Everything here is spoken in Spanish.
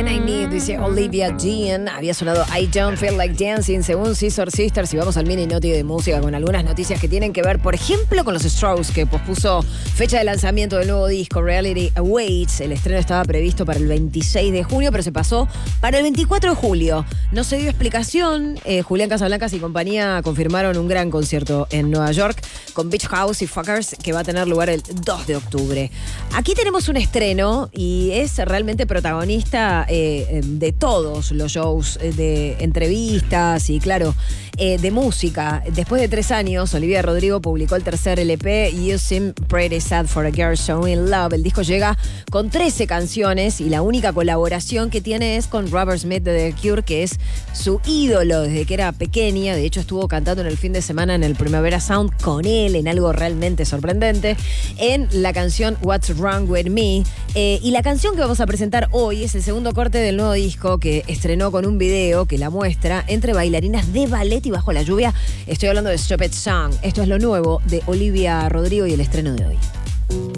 I Need, dice Olivia Dean. Había sonado I Don't Feel Like Dancing según Scissor Sisters. Y vamos al mini noti de música con algunas noticias que tienen que ver, por ejemplo, con los Strokes, que pospuso fecha de lanzamiento del nuevo disco Reality Awaits. El estreno estaba previsto para el 26 de junio, pero se pasó para el 24 de julio. No se dio explicación. Julián Casablancas y compañía confirmaron un gran concierto en Nueva York con Beach House y Fuckers, que va a tener lugar el 2 de octubre. Aquí tenemos un estreno y es realmente protagonista de todos los shows, de entrevistas y, claro, de música. Después de 3 años, Olivia Rodrigo publicó el tercer LP, You Seem Pretty Sad for a Girl So in Love. El disco llega con 13 canciones y la única colaboración que tiene es con Robert Smith de The Cure, que es su ídolo desde que era pequeña. De hecho, estuvo cantando en el fin de semana en el Primavera Sound con él, en algo realmente sorprendente, en la canción What's Wrong With Me. Y la canción que vamos a presentar hoy es el segundo corte del nuevo disco, que estrenó con un video que la muestra entre bailarinas de ballet y bajo la lluvia. Estoy hablando de Stupid Song. Esto es lo nuevo de Olivia Rodrigo y el estreno de hoy.